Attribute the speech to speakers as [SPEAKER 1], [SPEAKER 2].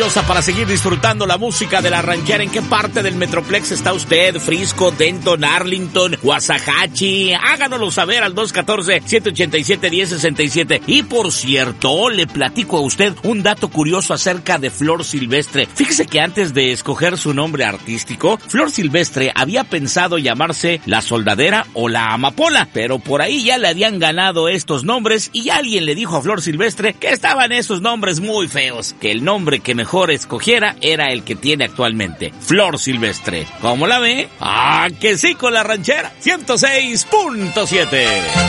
[SPEAKER 1] Para seguir disfrutando la música de la ranchera. ¿En qué parte del Metroplex está usted? Frisco, Denton, Arlington, Waxahachie. Háganoslo saber al 214-787-1067. Y por cierto, le platico a usted un dato curioso acerca de Flor Silvestre. Fíjese que antes de escoger su nombre artístico, Flor Silvestre había pensado llamarse La Soldadera o La Amapola, pero por ahí ya le habían ganado estos nombres y alguien le dijo a Flor Silvestre que estaban esos nombres muy feos, que el nombre que mejor escogiera era el que tiene actualmente, Flor Silvestre. ¿Cómo la ve? ¡Ah, que sí, con la ranchera! 106.7.